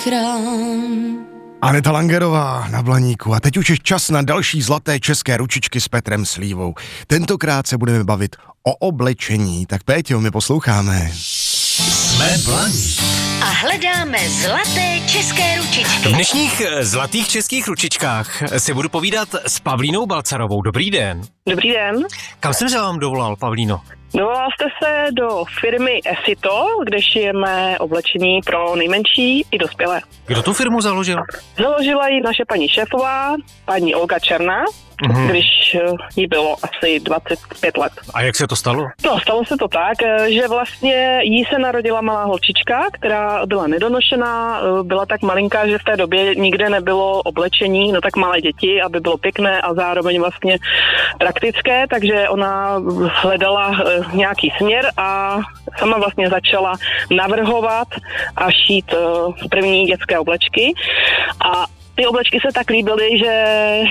krám. Aneta Langerová na Blaníku. A teď už je čas na další zlaté české ručičky s Petrem Slívou. Tentokrát se budeme bavit o oblečení. Tak Péťo, my posloucháme. Jsme Blaník. A hledáme zlaté české ručičky. V dnešních zlatých českých ručičkách si budu povídat s Pavlínou Balcarovou. Dobrý den. Dobrý den. Kam jsem se vám dovolal, Pavlíno? Dovolal jste se do firmy Esito, kde šijeme oblečení pro nejmenší i dospělé. Kdo tu firmu založil? Založila ji naše paní šéfová, paní Olga Černá, když jí bylo asi 25 let. A jak se to stalo? No, stalo se to tak, že vlastně jí se narodila malá holčička, která byla nedonošená, byla tak malinká, že v té době nikde nebylo oblečení, no tak malé děti, aby bylo pěkné a zároveň vlastně praktické, takže ona hledala nějaký směr a sama vlastně začala navrhovat a šít první dětské oblečky a ty oblečky se tak líbily, že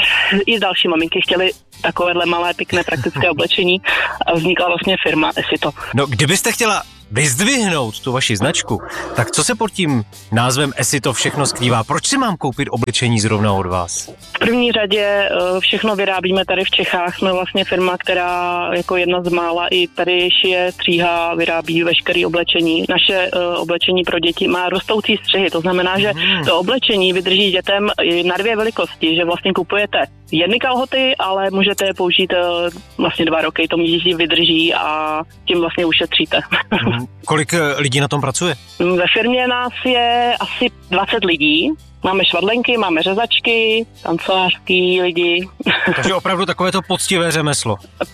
i další maminky chtěly takovéhle malé, pěkné, praktické oblečení a vznikla vlastně firma Esito. No, kdybyste chtěla vyzdvihnout tu vaši značku, tak co se pod tím názvem Esito všechno skrývá? Proč si mám koupit oblečení zrovna od vás? V první řadě všechno vyrábíme tady v Čechách. Jsme vlastně firma, která jako jedna z mála i tady šije, stříhá, vyrábí veškeré oblečení. Naše oblečení pro děti má rostoucí střihy, to znamená, že to oblečení vydrží dětem na 2 velikosti, že vlastně kupujete jedny kalhoty, ale můžete je použít vlastně 2 roky, to dítě vydrží a tím vlastně ušetříte. Kolik lidí na tom pracuje? Ve firmě nás je asi 20 lidí. Máme švadlenky, máme řezačky, kancelářský lidi. Takže opravdu takové to poctivé řemeslo.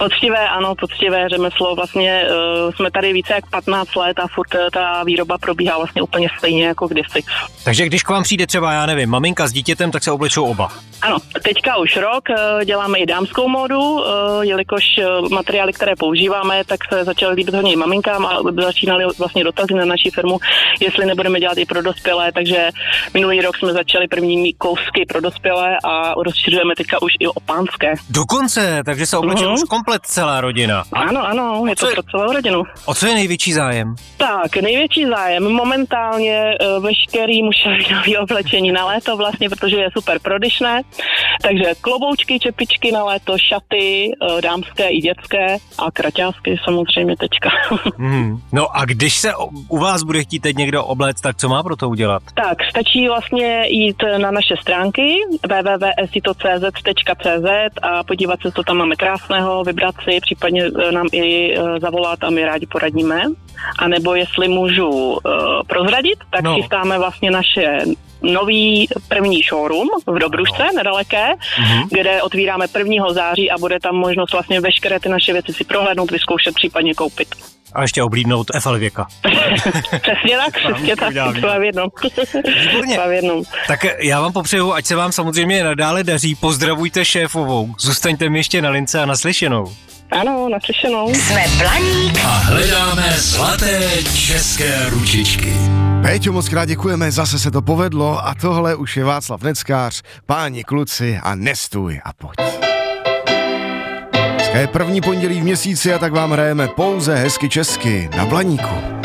Poctivé řemeslo. Vlastně jsme tady více jak 15 let a furt ta výroba probíhá vlastně úplně stejně jako kdysi. Takže když k vám přijde třeba, já nevím, maminka s dítětem, tak se oblečou oba. Ano, teďka už rok děláme i dámskou módu, jelikož materiály, které používáme, tak se začaly líbit hodně i maminkám a začínaly vlastně dotazy na naší firmu, jestli nebudeme dělat i pro dospělé, takže minulý rok jsme začali prvními kousky pro dospělé a rozšiřujeme teďka už i o pánské. Dokonce, takže se obleče už komplet celá rodina. Ano, je to pro celou rodinu. O co je největší zájem? Tak, největší zájem momentálně veškerý mušavinový oblečení na léto vlastně, protože je super prodyšné. Takže kloboučky, čepičky na léto, šaty, dámské i dětské a kraťásky samozřejmě teďka. No a když se u vás bude chtít teď někdo obléct, tak co má pro to udělat? Tak, stačí vlastně jít na naše stránky www.esito.cz a podívat se, co tam máme krásného, vybrat si, případně nám i zavolat a my rádi poradíme. A nebo jestli můžu prozradit, tak chystáme vlastně naše nový první showroom v Dobrušce, nedaleké, kde otvíráme 1. září a bude tam možnost vlastně veškeré ty naše věci si prohlédnout, vyzkoušet, případně koupit. A ještě oblídnout FL Věka. Přesně tak, to v jednom. Výborně. Tak já vám popřeju, ať se vám samozřejmě nadále daří, pozdravujte šéfovou, zůstaňte mi ještě na lince a naslyšenou. Ano, naslyšenou. Jsme Blaník. A hledáme zlaté české ručičky. Péťo, moc krát děkujeme, zase se to povedlo a tohle už je Václav Neckář, páni kluci a nestůj a pojď. Dneska je první pondělí v měsíci a tak vám hrajeme pouze hezky česky na Blaníku.